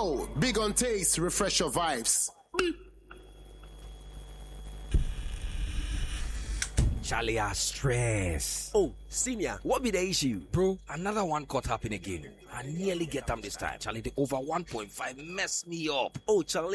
Yo, big on taste, refresh your vibes. Charlie, I stress. Oh, senior, what be the issue? Bro, another one caught up in again. I nearly get them this time. Charlie, the over 1.5 messed me up. Oh, Charlie.